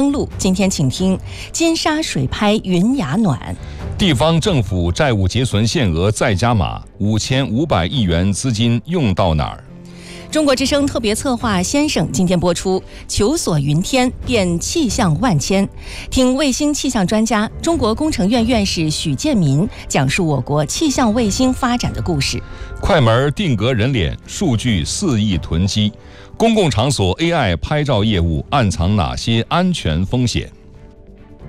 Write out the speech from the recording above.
公路。今天请听金沙水拍云崖暖。 地方政府债务结存限额再加码，5500亿元资金用到哪儿？ 中国之声特别策划先生今天播出，求索云天变气象万千。听卫星气象专家、中国工程院院士许建民讲述我国气象卫星发展的故事。 快门定格人脸，数据4亿囤积。公共场所 AI 拍照业务暗藏哪些安全风险？